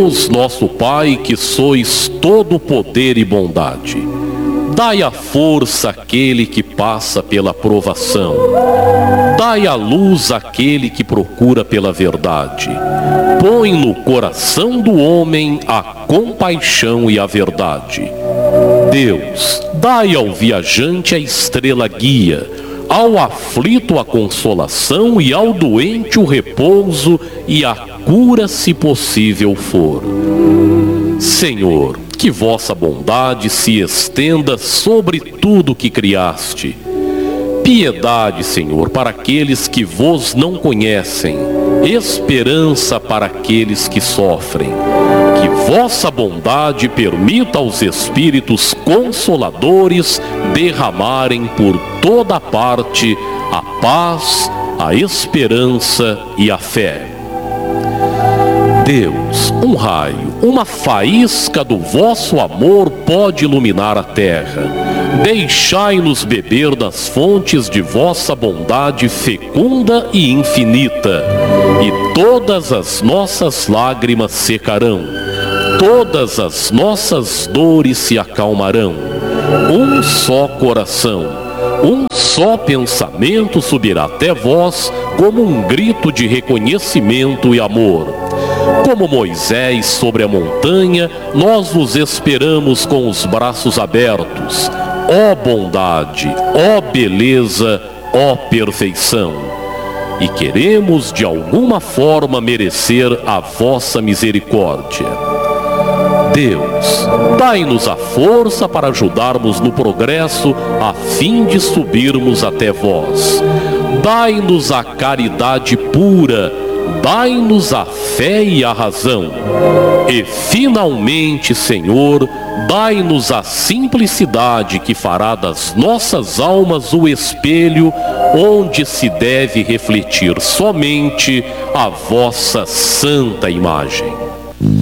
Deus nosso Pai, que sois todo poder e bondade, dai a força àquele que passa pela provação, dai a luz àquele que procura pela verdade, põe no coração do homem a compaixão e a verdade. Deus, dai ao viajante a estrela guia, ao aflito a consolação e ao doente o repouso e a cura, se possível for. Senhor, que vossa bondade se estenda sobre tudo que criaste. Piedade, Senhor, para aqueles que vos não conhecem, esperança para aqueles que sofrem. Que vossa bondade permita aos Espíritos Consoladores derramarem por toda parte a paz, a esperança e a fé. Deus, um raio, uma faísca do vosso amor pode iluminar a terra. Deixai-nos beber das fontes de vossa bondade fecunda e infinita, e todas as nossas lágrimas secarão, todas as nossas dores se acalmarão. Um só coração, um só pensamento subirá até vós como um grito de reconhecimento e amor. Como Moisés sobre a montanha, nós vos esperamos com os braços abertos. Ó bondade, ó beleza, ó perfeição. E queremos de alguma forma merecer a vossa misericórdia. Deus, dai-nos a força para ajudarmos no progresso a fim de subirmos até vós. Dai-nos a caridade pura, dai-nos a fé e a razão. E finalmente, Senhor, dai-nos a simplicidade que fará das nossas almas o espelho onde se deve refletir somente a vossa santa imagem.